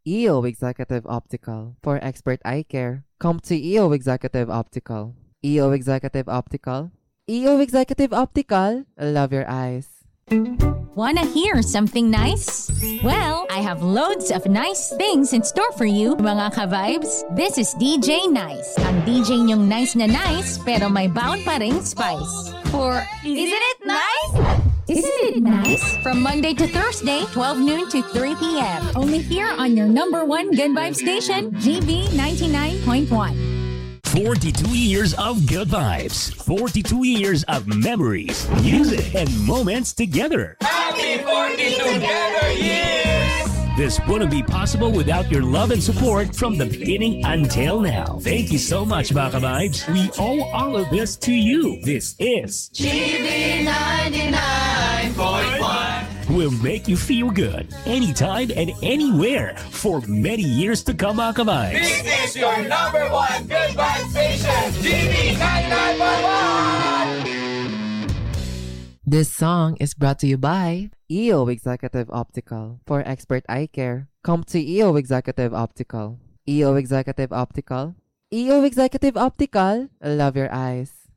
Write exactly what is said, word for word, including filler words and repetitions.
E O Executive Optical. For expert eye care, come to E O Executive Optical. E O Executive Optical. E O Executive Optical. Love your eyes. Wanna hear something nice? Well, I have loads of nice things in store for you, mga ka-vibes. This is D J Nice. Ang D J niyong nice na nice, pero may bound pa ring spice. For Isn't It Nice? Isn't It Nice? From Monday to Thursday, twelve noon to three p.m. Only here on your number one Good Vibe station, G B ninety-nine point one. forty-two years of good vibes. forty-two years of memories, music, and moments together. Happy forty together years! This wouldn't be possible without your love and support from the beginning until now. Thank you so much, Baka Vibes. We owe all of this to you. This is G B ninety-nine point one. Will make you feel good anytime and anywhere for many years to come, Baka Vibes. This is your number one Good Vibe station, G B ninety-nine point one. This song is brought to you by E O Executive Optical. For expert eye care, come to E O Executive Optical. E O Executive Optical. E O Executive Optical. Love your eyes.